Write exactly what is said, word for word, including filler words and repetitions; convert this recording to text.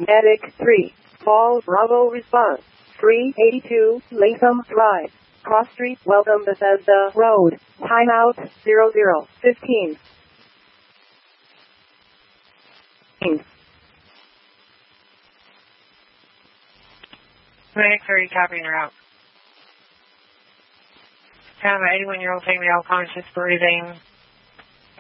Medic three. Fall Bravo response. three eighty-two Latham Drive. Cross Street. Welcome Bethesda Road. Timeout zero zero fifteen. Medic three, copying her out. Have an eighty-one-year-old female, conscious, breathing.